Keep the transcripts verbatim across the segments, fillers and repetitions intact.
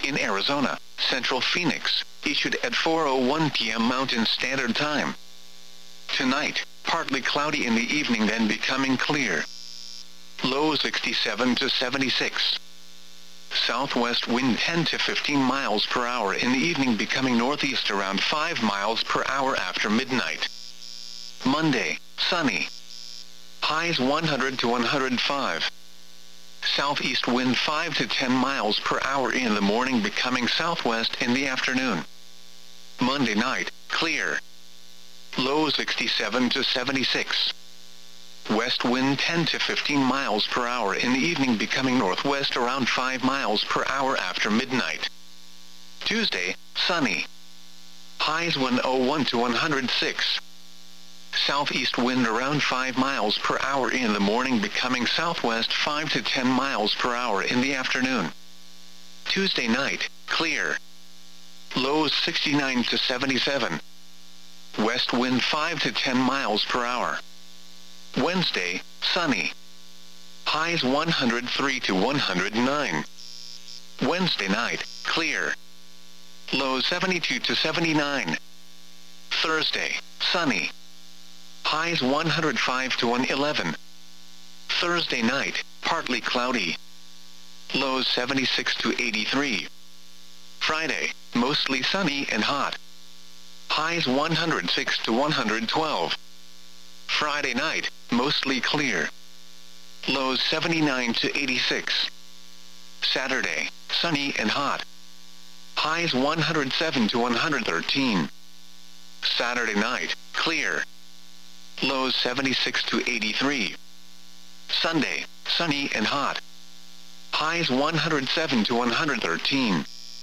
in Arizona, Central Phoenix, issued at four oh one p m Mountain Standard Time. Tonight, partly cloudy in the evening, then becoming clear. Low sixty-seven to seventy-six. Southwest wind ten to fifteen miles per hour in the evening, becoming northeast around five miles per hour after midnight. Monday, sunny. Highs one hundred to one hundred five. Southeast wind five to ten miles per hour in the morning, becoming southwest in the afternoon. Monday night, clear. Low sixty-seven to seventy-six. West wind ten to fifteen miles per hour in the evening, becoming northwest around five miles per hour after midnight. Tuesday, sunny. Highs one oh one to one hundred six. Southeast wind around five miles per hour in the morning, becoming southwest five to ten miles per hour in the afternoon. Tuesday night, clear. Lows sixty-nine to seventy-seven. West wind five to ten miles per hour. Wednesday, sunny. Highs one hundred three to one hundred nine. Wednesday night, clear. Lows seventy-two to seventy-nine. Thursday, sunny. Highs one hundred five to one eleven. Thursday night, partly cloudy. Lows seventy-six to eighty-three. Friday, mostly sunny and hot. Highs one hundred six to one hundred twelve. Friday night, mostly clear. Lows seventy-nine to eighty-six. Saturday, sunny and hot. Highs one hundred seven to one hundred thirteen. Saturday night, clear. Lows seventy-six to eighty-three. Sunday, sunny and hot. Highs one hundred seven to one hundred thirteen.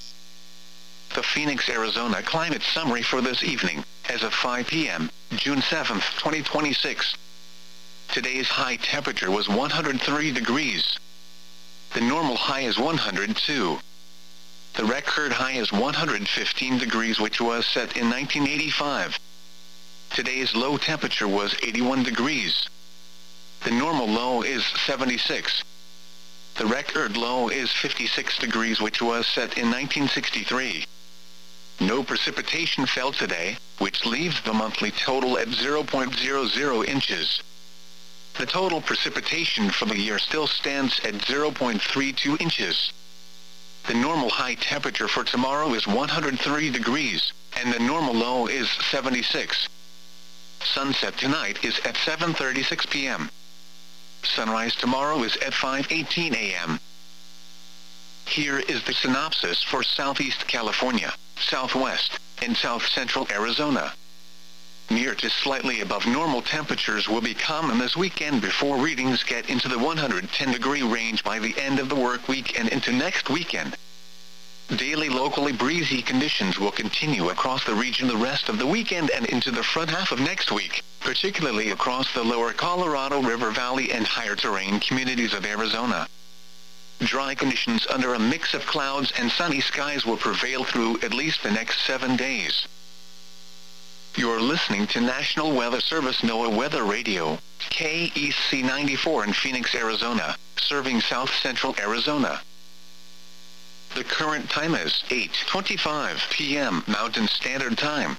The Phoenix, Arizona climate summary for this evening, as of five p m, June seventh, twenty twenty-six. Today's high temperature was one hundred three degrees. The normal high is one hundred two. The record high is one hundred fifteen degrees, which was set in nineteen eighty-five. Today's low temperature was eighty-one degrees. The normal low is seventy-six. The record low is fifty-six degrees, which was set in nineteen sixty-three. No precipitation fell today, which leaves the monthly total at zero point zero zero inches. The total precipitation for the year still stands at zero point three two inches. The normal high temperature for tomorrow is one hundred three degrees, and the normal low is seventy-six. Sunset tonight is at seven thirty-six p m Sunrise tomorrow is at five eighteen a m Here is the synopsis for Southeast California, Southwest, and South Central Arizona. Near to slightly above normal temperatures will be common this weekend before readings get into the one hundred ten degree range by the end of the work week and into next weekend. Daily locally breezy conditions will continue across the region the rest of the weekend and into the front half of next week, particularly across the lower Colorado River Valley and higher terrain communities of Arizona. Dry conditions under a mix of clouds and sunny skies will prevail through at least the next seven days. You're listening to National Weather Service NOAA Weather Radio, K E C ninety-four in Phoenix, Arizona, serving South Central Arizona. The current time is eight twenty-five p m Mountain Standard Time.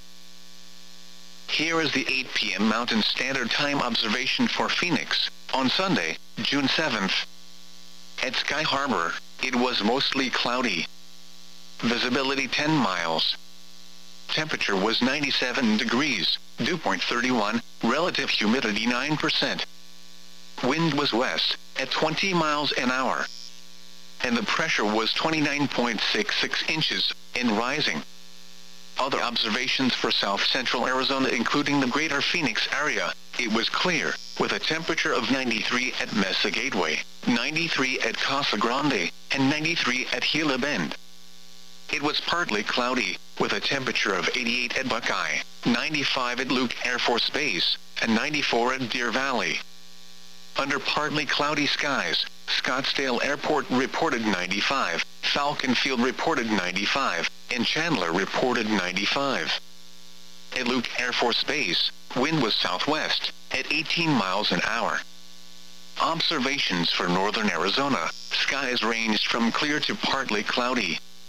Here is the eight p m Mountain Standard Time observation for Phoenix, on Sunday, June seventh. At Sky Harbor, it was mostly cloudy. Visibility ten miles. Temperature was ninety-seven degrees, dew point thirty-one, relative humidity nine percent. Wind was west, at twenty miles an hour. And the pressure was twenty-nine point six six inches, and rising. Other observations for South Central Arizona, including the greater Phoenix area, it was clear, with a temperature of ninety-three at Mesa Gateway, ninety-three at Casa Grande, and ninety-three at Gila Bend. It was partly cloudy, with a temperature of eighty-eight at Buckeye, ninety-five at Luke Air Force Base, and ninety-four at Deer Valley. Under partly cloudy skies, Scottsdale Airport reported ninety-five, Falcon Field reported ninety-five, and Chandler reported ninety-five. At Luke Air Force Base, wind was southwest, at eighteen miles an hour. Observations for northern Arizona, skies ranged from clear to partly cloudy.